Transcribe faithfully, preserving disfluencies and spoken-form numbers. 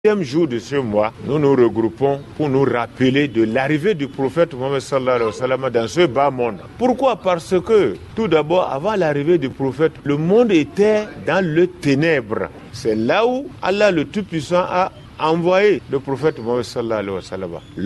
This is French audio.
Deuxième jour de ce mois, nous nous regroupons pour nous rappeler de l'arrivée du prophète Mohammed sallallahu alayhi wa sallam dans ce bas monde. Pourquoi? Parce que, tout d'abord, avant l'arrivée du prophète, le monde était dans le ténèbre. C'est là où Allah le Tout-Puissant a envoyé le prophète Mohammed sallallahu alayhi wa sallam.